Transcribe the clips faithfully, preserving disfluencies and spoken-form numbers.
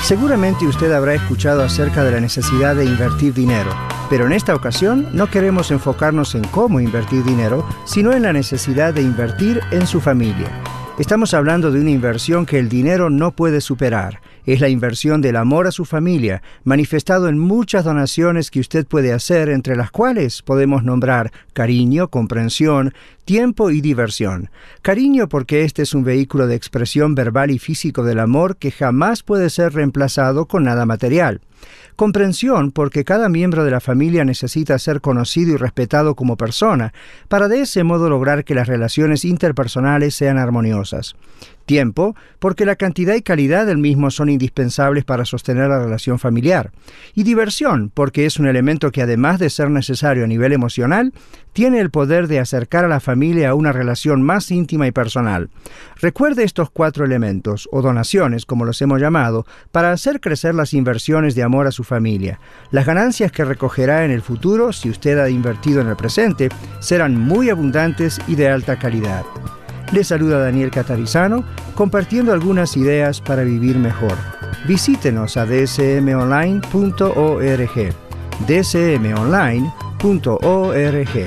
Seguramente usted habrá escuchado acerca de la necesidad de invertir dinero, pero en esta ocasión no queremos enfocarnos en cómo invertir dinero, sino en la necesidad de invertir en su familia. Estamos hablando de una inversión que el dinero no puede superar. Es la inversión del amor a su familia, manifestado en muchas donaciones que usted puede hacer, entre las cuales podemos nombrar cariño, comprensión, tiempo y diversión. Cariño porque este es un vehículo de expresión verbal y físico del amor que jamás puede ser reemplazado con nada material. Comprensión porque cada miembro de la familia necesita ser conocido y respetado como persona, para de ese modo lograr que las relaciones interpersonales sean armoniosas. Tiempo, porque la cantidad y calidad del mismo son indispensables para sostener la relación familiar. Y diversión, porque es un elemento que además de ser necesario a nivel emocional, tiene el poder de acercar a la familia a una relación más íntima y personal. Recuerde estos cuatro elementos, o donaciones, como los hemos llamado, para hacer crecer las inversiones de amor a su familia. Las ganancias que recogerá en el futuro, si usted ha invertido en el presente, serán muy abundantes y de alta calidad. Le saluda Daniel Catarizano, compartiendo algunas ideas para vivir mejor. Visítenos a d s m online punto org. d s m online punto org.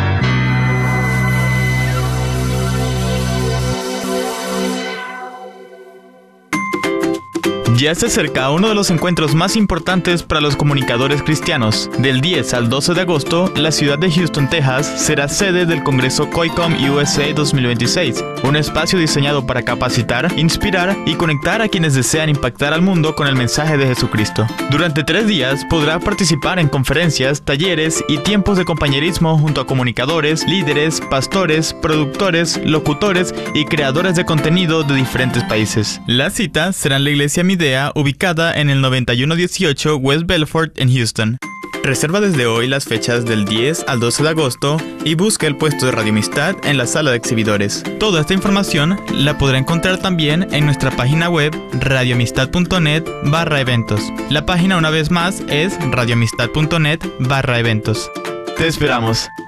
Ya se acerca uno de los encuentros más importantes para los comunicadores cristianos. Del diez al doce de agosto, la ciudad de Houston, Texas, será sede del Congreso COICOM U S A dos mil veintiséis, un espacio diseñado para capacitar, inspirar y conectar a quienes desean impactar al mundo con el mensaje de Jesucristo. Durante tres días podrá participar en conferencias, talleres y tiempos de compañerismo junto a comunicadores, líderes, pastores, productores, locutores y creadores de contenido de diferentes países. La cita será en la iglesia Midea, ubicada en el noventa y uno dieciocho West Belfort en Houston. Reserva desde hoy las fechas del diez al doce de agosto y busca el puesto de Radio Amistad en la sala de exhibidores. Toda esta información la podrá encontrar también en nuestra página web radioamistad.net barra eventos. La página una vez más es radioamistad.net barra eventos. Te esperamos.